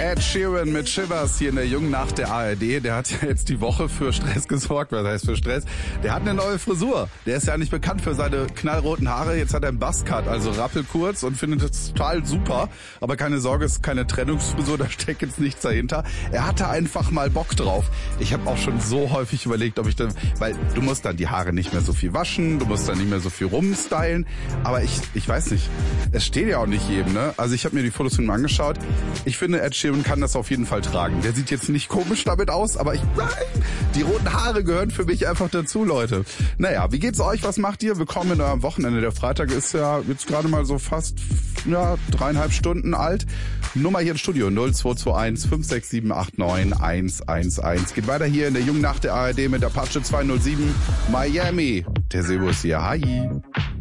Ed Sheeran mit Shivers hier in der jungen Nacht der ARD. Der hat ja jetzt die Woche für Stress gesorgt. Was heißt für Stress? Der hat eine neue Frisur. Der ist ja nicht bekannt für seine knallroten Haare. Jetzt hat er einen Buzzcut, also rappelkurz, und findet das total super. Aber keine Sorge, es ist keine Trennungsfrisur, da steckt jetzt nichts dahinter. Er hatte einfach mal Bock drauf. Ich habe auch schon so häufig überlegt, ob ich dann, weil du musst dann die Haare nicht mehr so viel waschen, du musst dann nicht mehr so viel rumstylen. Aber ich weiß nicht, es steht ja auch nicht jedem, ne? Also ich habe mir die Fotos von ihm angeschaut. Ich finde, Ed Sheeran kann das auf jeden Fall tragen. Der sieht jetzt nicht komisch damit aus, aber die roten Haare gehören für mich einfach dazu, Leute. Naja, wie geht's euch? Was macht ihr? Willkommen in eurem Wochenende. Der Freitag ist ja jetzt gerade mal so fast 3,5 Stunden alt. Nummer hier im Studio 0221 56789 111. Geht weiter hier in der jungen Nacht der ARD mit Apache 207 Miami. Der Sebo ist hier. Hi.